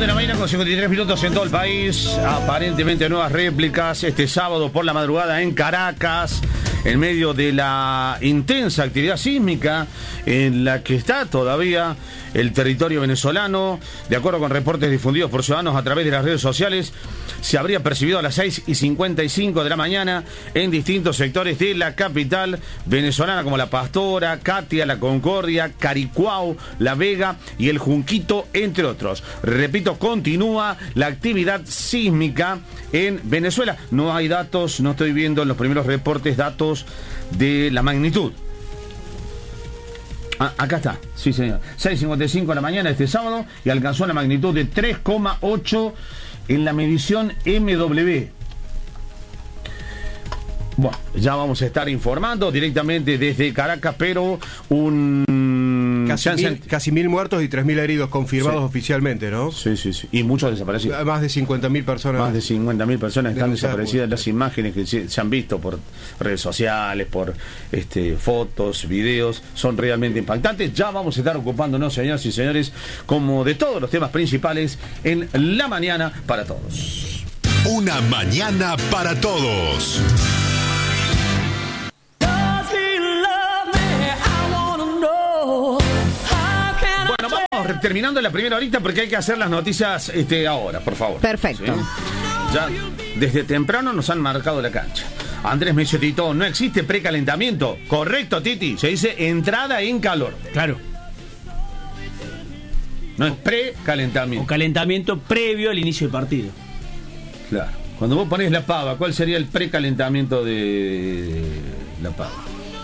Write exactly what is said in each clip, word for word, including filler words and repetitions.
de la mañana con cincuenta y tres minutos en todo el país. Aparentemente nuevas réplicas este sábado por la madrugada en Caracas, en medio de la intensa actividad sísmica en la que está todavía el territorio venezolano. De acuerdo con reportes difundidos por ciudadanos a través de las redes sociales, se habría percibido a las seis y cincuenta y cinco de la mañana en distintos sectores de la capital venezolana, como La Pastora, Catia, La Concordia, Caricuao, La Vega y El Junquito, entre otros. Repito, continúa la actividad sísmica en Venezuela. No hay datos, no estoy viendo en los primeros reportes datos de la magnitud. Ah, acá está, sí señor. seis y cincuenta y cinco de la mañana este sábado y alcanzó la magnitud de tres coma ocho en la medición M W. Bueno, ya vamos a estar informando directamente desde Caracas, pero un... Casi mil, casi mil muertos y tres mil heridos confirmados sí. oficialmente, ¿no? Sí, sí, sí. Y muchos desaparecidos. Más de cincuenta mil personas. Más de cincuenta mil personas están desaparecidas. Las imágenes que se, se han visto por redes sociales, por este, fotos, videos, son realmente impactantes. Ya vamos a estar ocupándonos, señoras y señores, como de todos los temas principales en La Mañana para Todos. Una mañana para todos. Terminando la primera horita porque hay que hacer las noticias este, ahora, por favor. Perfecto. ¿Sí? Ya desde temprano nos han marcado la cancha. Andrés me dice, Tito, no existe precalentamiento. Correcto, Titi. Se dice entrada en calor. Claro. No es precalentamiento. O calentamiento previo al inicio del partido. Claro. Cuando vos ponés la pava, ¿cuál sería el precalentamiento de la pava?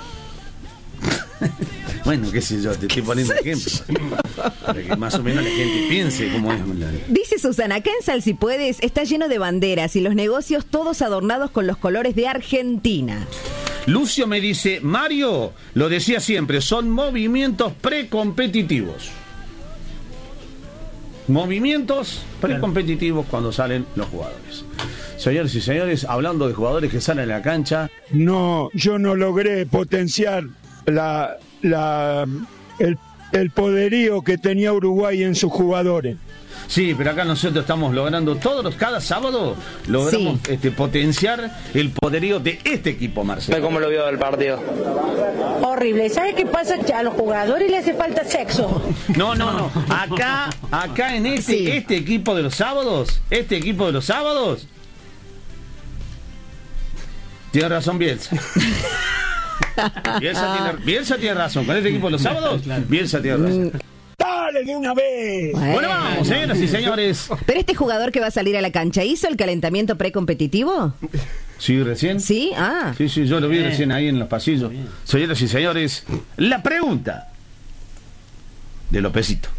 Bueno, qué sé yo, te estoy poniendo ejemplos para que más o menos la gente piense cómo es. Dice Susana, acá en Sal Si Puedes está lleno de banderas y los negocios todos adornados con los colores de Argentina. Lucio me dice, Mario, lo decía siempre, son movimientos precompetitivos. Movimientos precompetitivos cuando salen los jugadores. Señores y señores, hablando de jugadores que salen a la cancha. No, yo no logré potenciar la, la, el, el poderío que tenía Uruguay en sus jugadores. Sí, pero acá nosotros estamos logrando todos los, cada sábado logramos sí. este, potenciar el poderío de este equipo, Marcelo. ¿Cómo lo vio del partido? Horrible. ¿Sabes qué pasa? A los jugadores les hace falta sexo. No, no, no. Acá, acá en este, sí. este equipo de los sábados, este equipo de los sábados, tiene razón Bielsa. Bielsa tiene, Bielsa tiene razón. Con este equipo de los sábados, Bielsa tiene razón. ¡Dale de una vez! Bueno, bueno vamos, señoras y señores. Pero este jugador que va a salir a la cancha, ¿hizo el calentamiento precompetitivo? Sí, recién. Sí, ah. Sí, sí, yo lo vi bien. recién ahí en los pasillos. Señoras y señores, la pregunta de Lópezito.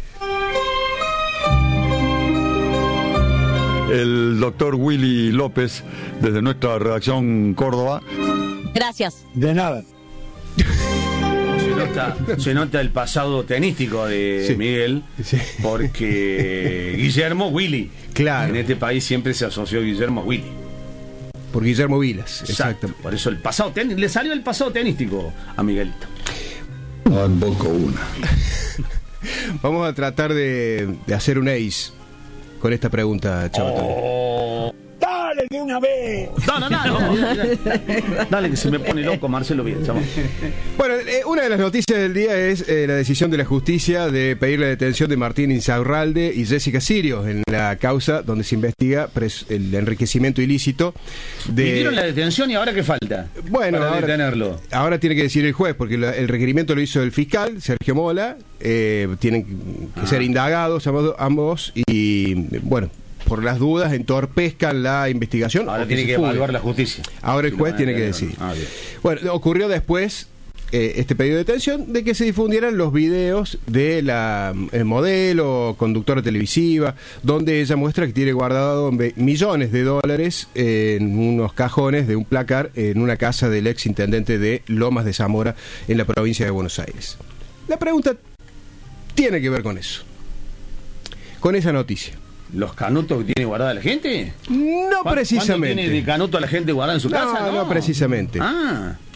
El doctor Willy López, desde nuestra redacción Córdoba. Gracias. De nada. Se nota, se nota el pasado tenístico de sí. Miguel, sí. porque Guillermo Willy. Claro. En este país siempre se asoció Guillermo Willy. Por Guillermo Vilas. Exacto. Exacto. Por eso el pasado ten... le salió el pasado tenístico a Miguelito. No invoco una. Vamos a tratar de, de hacer un ace con esta pregunta, Chabatón. Oh. ¡Dale de una vez! No, no, no, no. Dale, dale, dale que se me pone loco Marcelo bien, chavos. Bueno, eh, una de las noticias del día es eh, la decisión de la justicia de pedir la detención de Martín Insaurralde y Jessica Sirio en la causa donde se investiga pres- el enriquecimiento ilícito de... Pidieron la detención y ahora qué falta. Bueno, para ahora, detenerlo. Ahora tiene que decir el juez, porque la, el requerimiento lo hizo el fiscal, Sergio Mola. Eh, tienen que ah. ser indagados ambos y, bueno, por las dudas entorpezcan la investigación. Ahora tiene que evaluar la justicia. Ahora el juez tiene que decidir. Ah, bueno, ocurrió después eh, este pedido de detención de que se difundieran los videos de la el modelo, conductora televisiva, donde ella muestra que tiene guardado millones de dólares en unos cajones de un placar en una casa del ex intendente de Lomas de Zamora en la provincia de Buenos Aires. La pregunta tiene que ver con eso, con esa noticia. ¿Los canutos que tiene guardada la gente? No precisamente. ¿Cuánto tiene de canuto la gente guardada en su no, casa? No, no precisamente. Ah.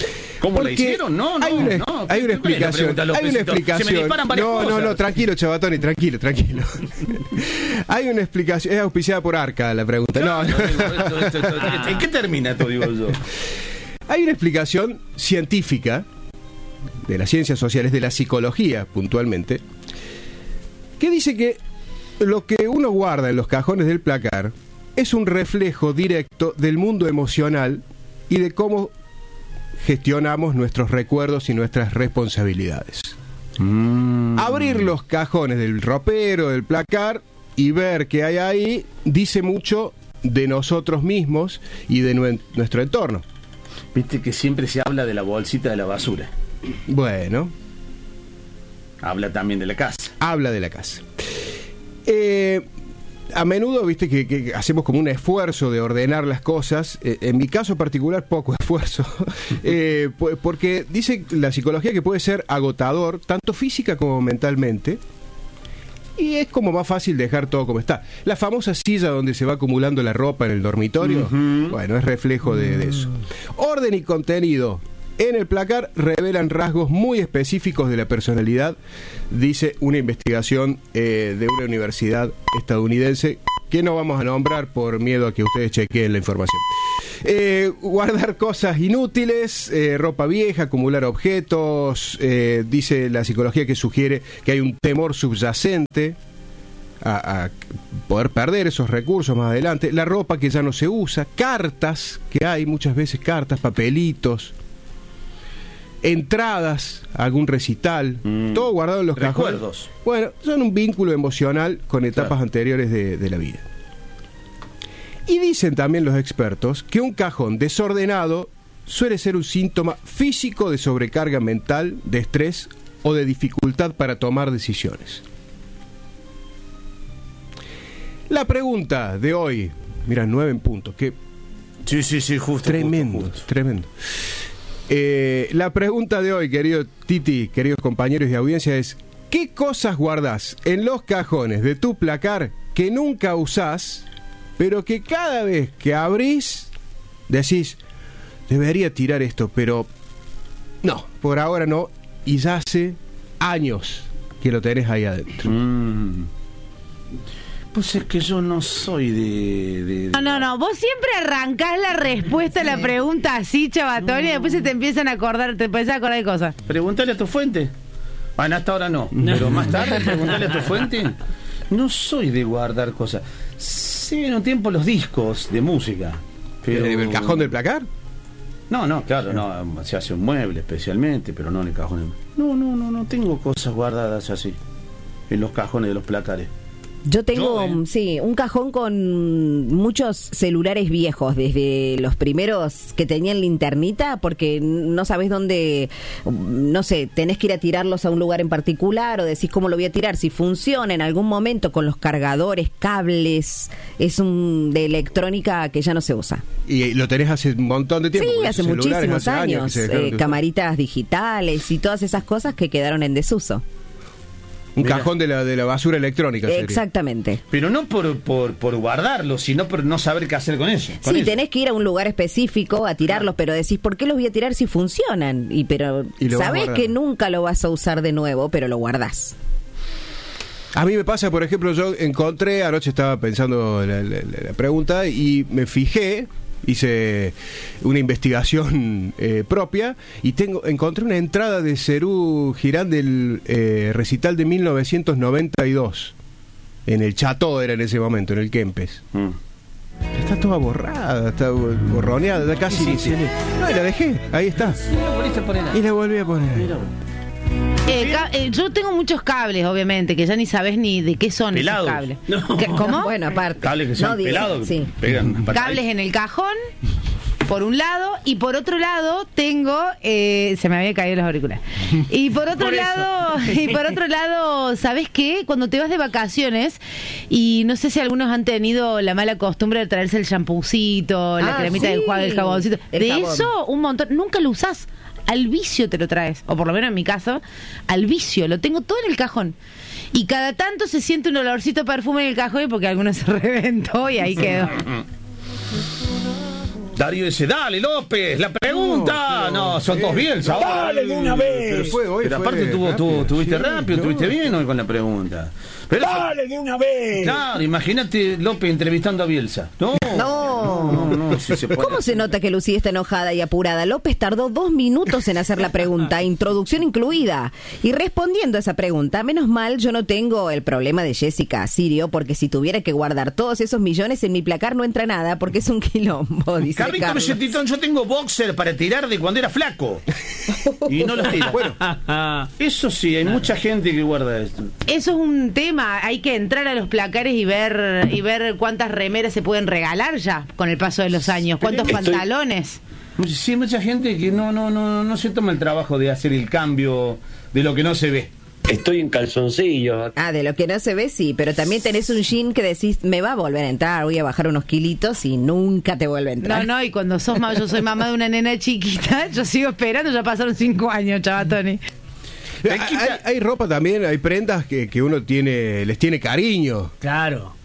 ¿Cómo Porque la hicieron? No, no, hay una, no. hay una ¿Qué- qué le explicación. pregunta a los Hay una pesitos? explicación. Se me disparan varias no, no, cosas. no, tranquilo, Chavatoni, tranquilo, tranquilo. Hay una explicación. Es auspiciada por Arca la pregunta. No, no. Esto, esto, esto, esto, ¿En qué termina esto, digo yo? Hay una explicación científica de las ciencias sociales, de la psicología puntualmente, que dice que lo que uno guarda en los cajones del placar es un reflejo directo del mundo emocional y de cómo gestionamos nuestros recuerdos y nuestras responsabilidades. Mm. Abrir los cajones del ropero, del placar, y ver qué hay ahí, dice mucho de nosotros mismos y de nue- nuestro entorno. Viste que siempre se habla de la bolsita de la basura. Bueno, Habla también de la casa. habla de la casa. Eh, a menudo, viste, que, que hacemos como un esfuerzo de ordenar las cosas. Eh, en mi caso particular, poco esfuerzo. eh, po- porque dice la psicología que puede ser agotador, tanto física como mentalmente. Y es como más fácil dejar todo como está. La famosa silla donde se va acumulando la ropa en el dormitorio, uh-huh. bueno, es reflejo de, de eso. Orden y contenido en el placar revelan rasgos muy específicos de la personalidad, dice una investigación eh, de una universidad estadounidense que no vamos a nombrar por miedo a que ustedes chequeen la información. Eh, guardar cosas inútiles, eh, ropa vieja, acumular objetos, eh, dice la psicología que sugiere que hay un temor subyacente a, a poder perder esos recursos más adelante, la ropa que ya no se usa, cartas, que hay muchas veces cartas, papelitos, entradas a algún recital, mm. todo guardado en los recuerdos. Cajones. Bueno, son un vínculo emocional con etapas claro. anteriores de, de la vida. Y dicen también los expertos que un cajón desordenado suele ser un síntoma físico de sobrecarga mental, de estrés o de dificultad para tomar decisiones. La pregunta de hoy, mira, nueve en punto, que sí, sí, sí, justo, tremendo, justo, justo. tremendo. Eh, la pregunta de hoy, querido Titi, queridos compañeros de audiencia, es: ¿qué cosas guardás en los cajones de tu placar que nunca usás, pero que cada vez que abrís decís, debería tirar esto, pero no, por ahora no, y ya hace años que lo tenés ahí adentro? Mm. Pues es que yo no soy de... de... No, no, no, vos siempre arrancás la respuesta a la pregunta así, Chavatoni, no. Y después se te empiezan a acordar, te empiezas a acordar de cosas. Pregúntale a tu fuente. Bueno, hasta ahora no, no. Pero más tarde pregúntale a tu fuente. No soy de guardar cosas. Sí, en un tiempo los discos de música. Pero... ¿En el cajón del placar? No, no, claro, no, se hace un mueble especialmente, pero no en el cajón. No, no, no, no tengo cosas guardadas así, en los cajones de los placares. Yo tengo, Yo, ¿eh? sí, un cajón con muchos celulares viejos, desde los primeros que tenían linternita, porque no sabés dónde, no sé, tenés que ir a tirarlos a un lugar en particular, o decís cómo lo voy a tirar, si funciona en algún momento con los cargadores, cables, es un de electrónica que ya no se usa. Y lo tenés hace un montón de tiempo. Sí, hace muchísimos hace años, años eh, camaritas digitales y todas esas cosas que quedaron en desuso. Un Mira. cajón de la de la basura electrónica. Sería. Exactamente. Pero no por, por, por guardarlo, sino por no saber qué hacer con eso. Con Sí, eso. tenés que ir a un lugar específico a tirarlos, pero decís, ¿por qué los voy a tirar si funcionan? Y pero Y lo vas sabés guardando. que nunca lo vas a usar de nuevo, pero lo guardás. A mí me pasa, por ejemplo, yo encontré, anoche estaba pensando la, la, la pregunta y me fijé, hice una investigación eh, propia y tengo encontré una entrada de Serú Girán del eh, recital de mil novecientos noventa y dos. En el Chateau era en ese momento, en el Kempes. Mm. Está toda borrada, está borroneada, está casi ni se... No, y la dejé, ahí está. Y la volví a poner. Eh, ca- eh, yo tengo muchos cables, obviamente, que ya ni sabés ni de qué son Pelados. esos cables. No. ¿Qué- ¿Cómo? Bueno, aparte. Cables que sean No, digo, pelados, sí. pegan. Cables en el cajón, por un lado, y por otro lado tengo, eh, se me había caído los auriculares. Y por otro Por eso. lado, y por otro lado, ¿sabés qué? Cuando te vas de vacaciones, y no sé si algunos han tenido la mala costumbre de traerse el champucito, la Ah, cremita sí. del juego, el jaboncito, El de jabón. eso un montón, nunca lo usás. Al vicio te lo traes, o por lo menos en mi caso, al vicio, lo tengo todo en el cajón. Y cada tanto se siente un olorcito a perfume en el cajón porque alguno se reventó y ahí quedó. Darío dice, dale López, la pregunta. no, son dos Bielsa. Dale de una vez. Pero fue hoy. Pero fue aparte tuvo, rápido. tuvo, tuviste Sí, rápido, no. tuviste bien hoy con la pregunta. Pero Dale de una vez. claro, imagínate López entrevistando a Bielsa. No, No. no, no, si se puede. ¿Cómo se nota que Lucía está enojada y apurada? López tardó dos minutos en hacer la pregunta, introducción incluida. Y respondiendo a esa pregunta, menos mal yo no tengo el problema de Jessica Sirio, porque si tuviera que guardar todos esos millones en mi placar no entra nada, porque es un quilombo, dice Carlito Carlos. Besetitón, yo tengo boxer para tirar de cuando era flaco. Y no los tiro. Bueno, eso sí, hay mucha gente que guarda esto. Eso es un tema, hay que entrar a los placares y ver y ver cuántas remeras se pueden regalar ya con el paso de los años, cuántos Estoy- pantalones. Sí, hay mucha gente que no, no, no, no se toma el trabajo de hacer el cambio de lo que no se ve. Estoy en calzoncillos. Ah, de lo que no se ve, sí, pero también tenés un jean que decís, me va a volver a entrar, voy a bajar unos kilitos y nunca te vuelve a entrar. No, no, y cuando sos mamá, yo soy mamá de una nena chiquita, yo sigo esperando, ya pasaron cinco años, chavatoni. Hay, hay- hay ropa también, hay prendas que, que uno tiene, les tiene cariño. Claro.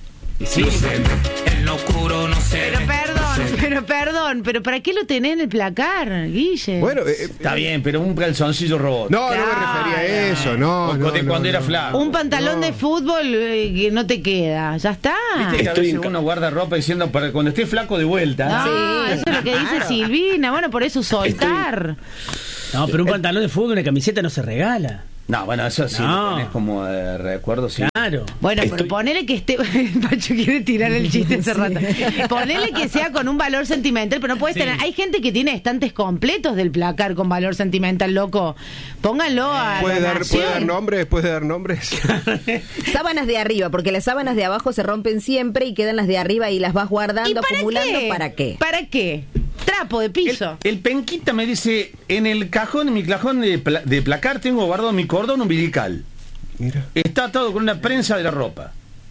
Pero perdón, pero perdón, pero ¿para qué lo tenés en el placar, Guille? Bueno, eh, Está bien, pero un calzoncillo robot. no, no me Claro. refería a eso, no. O no, de no, cuando no. era flaco. Un pantalón No. de fútbol eh, que no te queda, ya está. Viste que a Estoy veces en ca- uno guarda ropa diciendo para cuando esté flaco de vuelta. No, Sí, eso es lo que dice claro. Silvina, bueno, por eso soltar. No, pero un pantalón de fútbol, una camiseta no se regala. No, bueno, eso sí, No. lo tenés como eh, recuerdo, sí. Claro. Bueno, Estoy- pero ponele que esté. Pacho quiere tirar el chiste hace rato. Ponele que sea con un valor sentimental, pero no puedes Sí. tener. Hay gente que tiene estantes completos del placar con valor sentimental, loco. Pónganlo a. ¿Puede la dar, nación. ¿Puede dar nombres? ¿Puede dar nombres? Sábanas de arriba, porque las sábanas de abajo se rompen siempre y quedan las de arriba y las vas ¿Y guardando, para acumulando. qué? ¿Para qué? ¿Para qué? Trapo de El, piso. el penquita me dice, en el cajón, en mi cajón de, pla- de placar tengo guardado mi cordón umbilical. Mira. Está atado con una prensa de la ropa.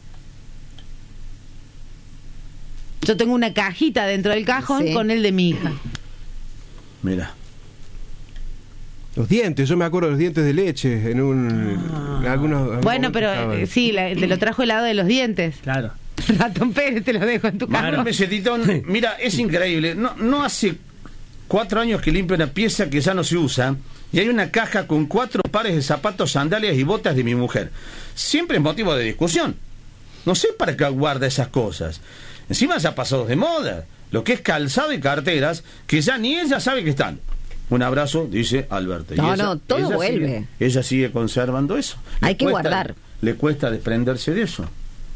Yo tengo una cajita dentro del cajón Sí. con el de mi hija. Mira. Los dientes, yo me acuerdo de los dientes de leche en un... en algunos, Bueno, algunos pero estaban. eh, sí, la- te lo trajo helado de los dientes. Claro. Ratón Pérez te lo dejo en tu Claro. cajón. Besetitón, mira, es increíble. No, no hace cuatro años que limpio una pieza que ya no se usa y hay una caja con cuatro pares de zapatos, sandalias y botas de mi mujer. Siempre es motivo de discusión. No sé para qué guarda esas cosas. Encima ya pasados de moda. Lo que es calzado y carteras que ya ni ella sabe que están. Un abrazo, dice Alberto. Y No, ella- no, todo ella vuelve. sigue- ella sigue conservando eso. Le Hay que cuesta- guardar. Le cuesta desprenderse de eso.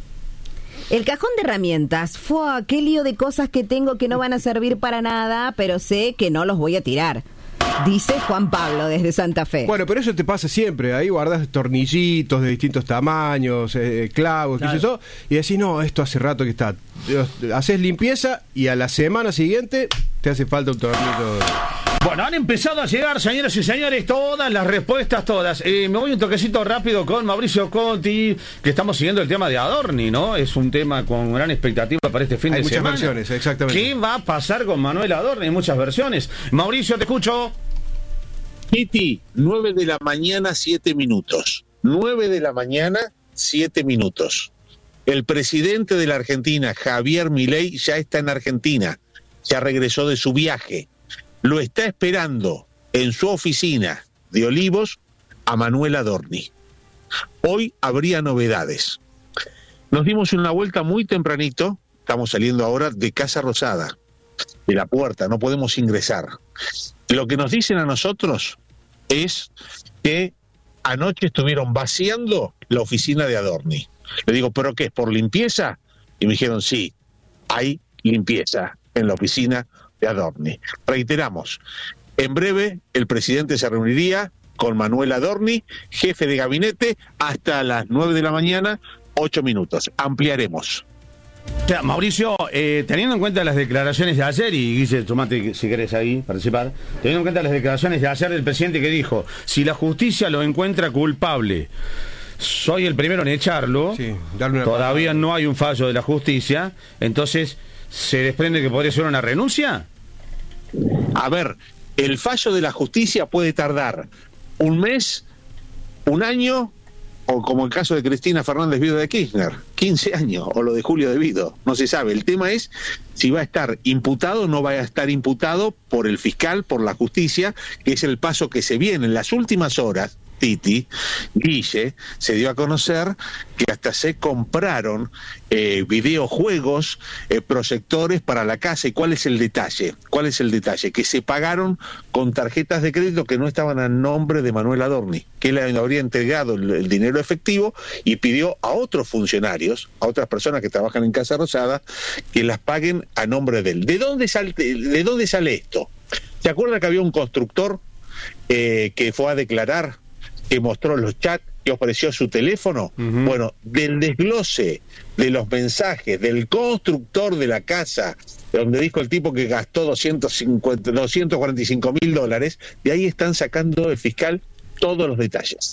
El cajón de herramientas. ¡Fua! ¡Qué lío de cosas que tengo que no van a servir para nada, pero sé que no los voy a tirar! Dice Juan Pablo desde Santa Fe. Bueno, pero eso te pasa siempre. Ahí guardas tornillitos de distintos tamaños, eh, clavos, Claro. qué sé yo, y decís, no, esto hace rato que está. Haces limpieza y a la semana siguiente te hace falta un tornillo. Bueno, han empezado a llegar, señoras y señores, todas las respuestas, todas. Eh, me voy un toquecito rápido con Mauricio Conti, que estamos siguiendo el tema de Adorni, ¿no? Es un tema con gran expectativa para este fin Hay de muchas semana. versiones, exactamente. ¿Qué va a pasar con Manuel Adorni? Hay muchas versiones. Mauricio, te escucho. Kitty, nueve de la mañana, siete minutos. Nueve de la mañana, siete minutos. El presidente de la Argentina, Javier Milei, ya está en Argentina. Ya regresó de su viaje. Lo está esperando en su oficina de Olivos a Manuel Adorni. Hoy habría novedades. Nos dimos una vuelta muy tempranito. Estamos saliendo ahora de Casa Rosada, de la puerta, no podemos ingresar. Lo que nos dicen a nosotros es que anoche estuvieron vaciando la oficina de Adorni. Le digo, ¿pero qué es? ¿Por limpieza? Y me dijeron, sí, hay limpieza en la oficina de Adorni. Reiteramos, en breve el presidente se reuniría con Manuel Adorni, jefe de gabinete, hasta las nueve de la mañana, ocho minutos. Ampliaremos. O sea, Mauricio, eh, teniendo en cuenta las declaraciones de ayer, y Guille, tomate si querés ahí participar, teniendo en cuenta las declaraciones de ayer del presidente que dijo, si la justicia lo encuentra culpable, soy el primero en echarlo, Sí, darle una todavía no hay un fallo de la justicia, entonces, ¿se desprende que podría ser una renuncia? A ver, el fallo de la justicia puede tardar un mes, un año o como el caso de Cristina Fernández, viuda de Kirchner, quince años, o lo de Julio De Vido, no se sabe. El tema es si va a estar imputado o no va a estar imputado por el fiscal, por la justicia, que es el paso que se viene. En las últimas horas, Titi, Guille, se dio a conocer que hasta se compraron eh, videojuegos, eh, proyectores para la casa. ¿Y cuál es el detalle? ¿Cuál es el detalle? Que se pagaron con tarjetas de crédito que no estaban a nombre de Manuel Adorni, que él habría entregado el, el dinero efectivo y pidió a otros funcionarios, a otras personas que trabajan en Casa Rosada, que las paguen a nombre de él. ¿De dónde sale, de dónde sale esto? ¿Se acuerda que había un constructor eh, que fue a declarar, que mostró los chats, que ofreció su teléfono? Uh-huh. Bueno, del desglose de los mensajes del constructor de la casa, donde dijo el tipo que gastó doscientos cincuenta, doscientos cuarenta y cinco mil dólares, de ahí están sacando el fiscal todos los detalles.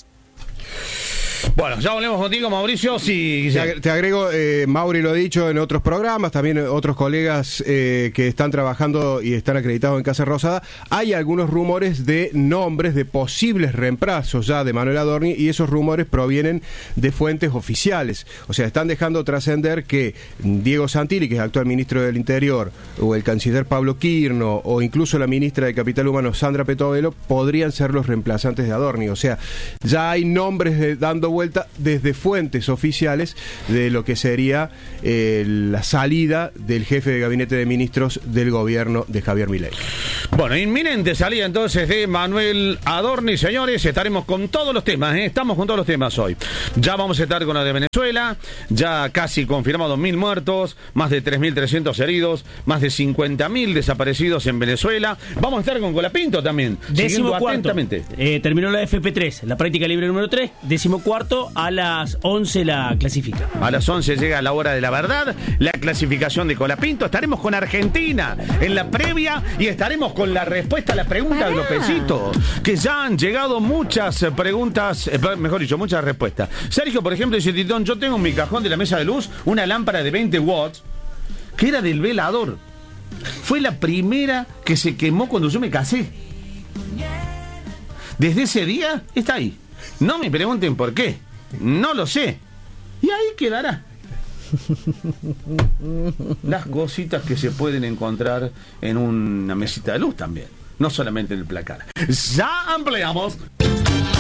Bueno, ya volvemos contigo, Mauricio. Sí, te, te agrego, eh, Mauri lo ha dicho en otros programas, también otros colegas eh, que están trabajando y están acreditados en Casa Rosada. Hay algunos rumores de nombres de posibles reemplazos ya de Manuel Adorni, y esos rumores provienen de fuentes oficiales. O sea, están dejando trascender que Diego Santilli, que es actual ministro del Interior, o el canciller Pablo Quirno, o incluso la ministra de Capital Humano Sandra Petovelo, podrían ser los reemplazantes de Adorni. O sea, ya hay nombres de, dando vuelta desde fuentes oficiales de lo que sería eh, la salida del jefe de gabinete de ministros del gobierno de Javier Milei. Bueno, inminente salida entonces de Manuel Adorni, señores. Estaremos con todos los temas, ¿eh? Estamos con todos los temas hoy. Ya vamos a estar con la de Venezuela, ya casi confirmados mil muertos, más de tres mil trescientos heridos, más de cincuenta mil desaparecidos en Venezuela. Vamos a estar con Colapinto también, décimo cuarto, eh, terminó la F P tres, la práctica libre número tres, décimo cuarto, a las once la clasifica. A las once llega la hora de la verdad, la clasificación de Colapinto. Estaremos con Argentina en la previa y estaremos con la respuesta a la pregunta de Lopecito, que ya han llegado muchas preguntas, eh, mejor dicho, muchas respuestas. Sergio, por ejemplo, dice: Titón, yo tengo en mi cajón de la mesa de luz una lámpara de veinte watts que era del velador. Fue la primera que se quemó cuando yo me casé. Desde ese día está ahí. No me pregunten por qué, no lo sé. Y ahí quedará. Las cositas que se pueden encontrar en una mesita de luz también, no solamente en el placar. Ya ampliamos.